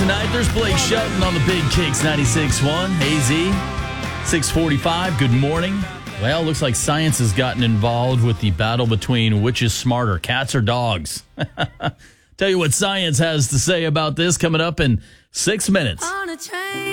tonight. There's Blake Shelton on the Big Kicks 96.1. AZ, 6:45. Good morning. Well, looks like science has gotten involved with the battle between which is smarter, cats or dogs. Tell you what science has to say about this coming up in 6 minutes. On a train.